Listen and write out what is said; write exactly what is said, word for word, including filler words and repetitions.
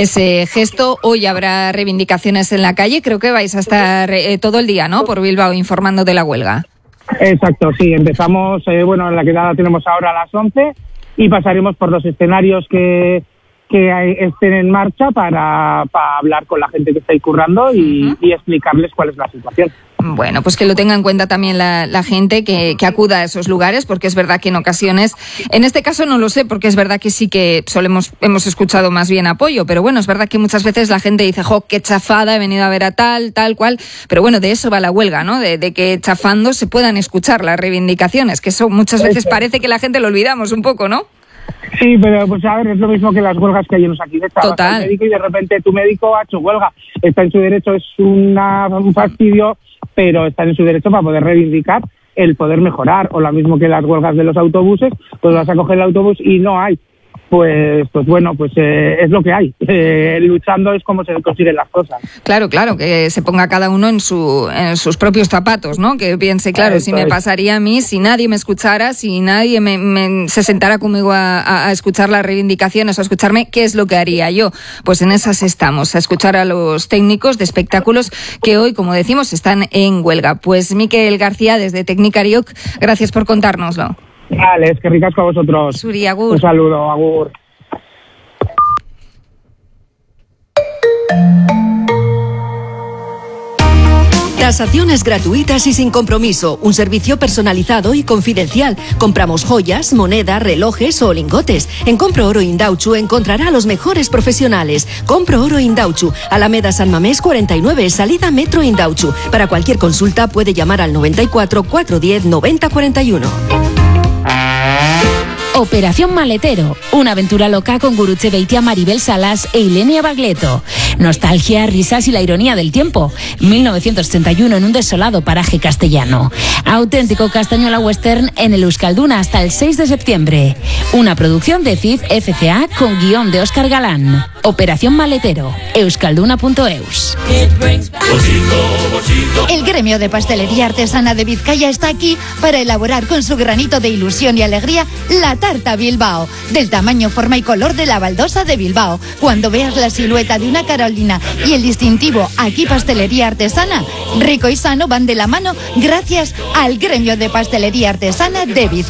ese gesto. Hoy habrá reivindicaciones en la calle. Creo que vais a estar eh, todo el día, ¿no?, por Bilbao informando de la huelga. Exacto, sí. Empezamos, eh, bueno, en la quedada tenemos ahora a las once y pasaremos por los escenarios que... que estén en marcha para, para hablar con la gente que está ahí currando y, uh-huh. y explicarles cuál es la situación. Bueno, pues que lo tenga en cuenta también la, la gente que, que acuda a esos lugares, porque es verdad que en ocasiones, en este caso no lo sé, porque es verdad que sí que solemos, hemos escuchado más bien apoyo, pero bueno, es verdad que muchas veces la gente dice, jo, qué chafada, he venido a ver a tal, tal cual, pero bueno, de eso va la huelga, ¿no? De, de que chafando se puedan escuchar las reivindicaciones, que eso muchas veces parece que la gente lo olvidamos un poco, ¿no? Sí, pero pues a ver, es lo mismo que las huelgas que hay en Osakidetza. Total. Vas al médico y de repente tu médico ha hecho huelga. Está en su derecho, es una, un fastidio, pero está en su derecho para poder reivindicar el poder mejorar. O lo mismo que las huelgas de los autobuses, pues vas a coger el autobús y no hay. Pues, pues bueno, pues eh, es lo que hay. Eh, luchando es como se consiguen las cosas. Claro, claro, que se ponga cada uno en su en sus propios zapatos, ¿no? Que piense, claro, Eso si me es. pasaría a mí, si nadie me escuchara, si nadie me, me se sentara conmigo a, a, a escuchar las reivindicaciones o a escucharme, ¿qué es lo que haría yo? Pues en esas estamos, a escuchar a los técnicos de espectáculos que hoy, como decimos, están en huelga. Pues Mikel García, desde Teknikariok, gracias por contárnoslo. Vale, es que ricasco a vosotros. Suri, agur. Un saludo, agur. Tasaciones gratuitas y sin compromiso. Un servicio personalizado y confidencial. Compramos joyas, moneda, relojes o lingotes. En Compro Oro Indautxu encontrará a los mejores profesionales. Compro Oro Indautxu, Alameda San Mamés cuarenta y nueve, salida Metro Indautxu. Para cualquier consulta puede llamar al noventa y cuatro, cuatrocientos diez, noventa cuarenta y uno. Operación Maletero, una aventura loca con Gurutze Beitia, Maribel Salas e Ilenia Bagleto. Nostalgia, risas y la ironía del tiempo. mil novecientos setenta y uno en un desolado paraje castellano. Auténtico castañuela western en el Euskalduna hasta el seis de septiembre. Una producción de C I F F C A con guión de Óscar Galán. Operación Maletero, euskalduna punto eus. El gremio de pastelería artesana de Vizcaya está aquí para elaborar con su granito de ilusión y alegría la tarta Bilbao, del tamaño, forma y color de la baldosa de Bilbao. Cuando veas la silueta de una carolina y el distintivo aquí pastelería artesana, rico y sano van de la mano gracias al gremio de pastelería artesana de Vizcaya.